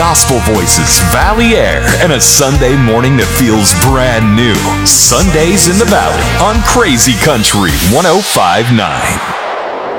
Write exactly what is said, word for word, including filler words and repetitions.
gospel voices, valley air, and a Sunday morning that feels brand new. Sundays in the Valley on Crazy Country one oh five point nine.